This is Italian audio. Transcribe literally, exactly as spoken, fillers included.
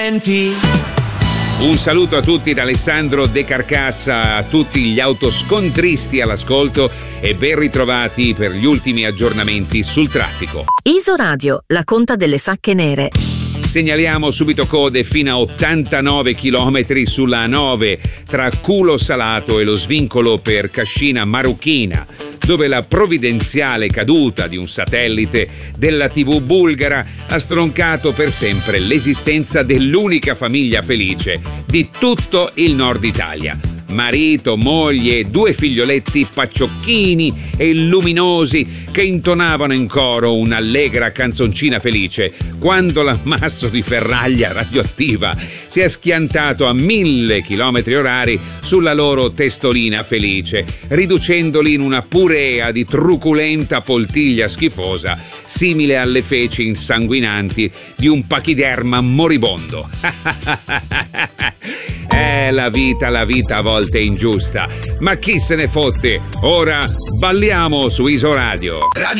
divertenti. Un saluto a tutti da Alessandro De Carcassa, a tutti gli autoscontristi all'ascolto e ben ritrovati per gli ultimi aggiornamenti sul traffico. Isoradio, la conta delle sacche nere. Segnaliamo subito code fino a ottantanove chilometri sulla A nove tra Culo Salato e lo svincolo per Cascina Marruchina, dove la provvidenziale caduta di un satellite della tivù bulgara ha stroncato per sempre l'esistenza dell'unica famiglia felice di tutto il nord Italia. Marito, moglie, due figlioletti pacciocchini e luminosi che intonavano in coro un'allegra canzoncina felice quando l'ammasso di ferraglia radioattiva si è schiantato a mille chilometri orari sulla loro testolina felice, riducendoli in una purea di truculenta poltiglia schifosa simile alle feci insanguinanti di un pachiderma moribondo. Eh, la vita, la vita a volte è ingiusta, ma chi se ne fotte? Ora balliamo su Isoradio.